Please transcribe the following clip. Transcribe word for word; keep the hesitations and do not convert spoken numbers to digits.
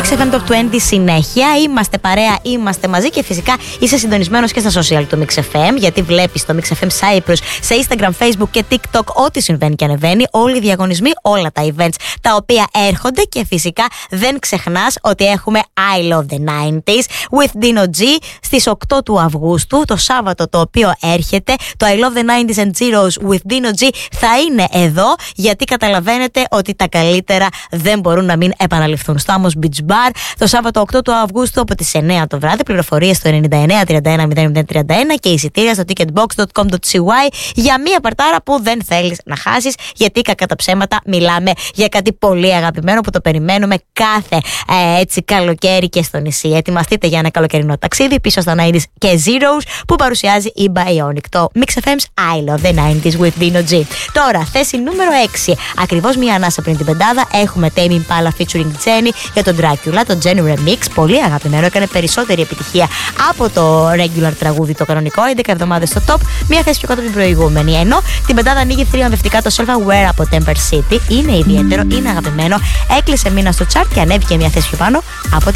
Mix εφ εμ Top είκοσι συνέχεια. Είμαστε παρέα, είμαστε μαζί και φυσικά είσαι συντονισμένος και στα social του Mix εφ εμ, γιατί βλέπεις το Mix εφ εμ Cyprus σε Instagram, Facebook και TikTok ό,τι συμβαίνει και ανεβαίνει. Όλοι οι διαγωνισμοί, όλα τα events τα οποία έρχονται και φυσικά δεν ξεχνάς ότι έχουμε I Love the ενενήντα with Dino G στις οκτώ του Αυγούστου, το Σάββατο το οποίο έρχεται. Το I Love the ενενήντα and Zeros with Dino G θα είναι εδώ, γιατί καταλαβαίνετε ότι τα καλύτερα δεν μπορούν να μην επαναληφθούν. Στο Amos Beach Bar το Σάββατο οκτώ του Αυγούστου από τις εννιά το βράδυ. Πληροφορίες στο εννιά εννιά τριάντα ένα μηδέν μηδέν τριάντα ένα και εισιτήρια στο ticketbox τελεία com τελεία σι γουάι για μία παρτάρα που δεν θέλεις να χάσεις, γιατί κακά τα ψέματα μιλάμε για κάτι πολύ αγαπημένο που το περιμένουμε κάθε ε, έτσι καλοκαίρι και στο νησί. Ετοιμαστείτε για ένα καλοκαιρινό ταξίδι πίσω στα ενενήντα και Zeros που παρουσιάζει η Bionic. Το Mix εφ εμ's I Love the ενενήντα with Dino G. Τώρα, θέση νούμερο έξι. Ακριβώς μία ανάσα πριν την πεντάδα έχουμε Tame Impala featuring Jenny για τον Dracula, το Jenny Remix. Πολύ αγαπημένο, έκανε περισσότερη επιτυχία από το regular τραγούδι το κανονικό. έντεκα εβδομάδες στο top, μία θέση πιο κάτω από την προηγούμενη. Ενώ την πεντάδα ανοίγει θριαμβευτικά το Self-Aware από Temper City. Είναι ιδιαίτερο, είναι αγαπημένο. Έκλεισε μήνα στο chart και ανέβηκε μία θέση πιο πάνω από την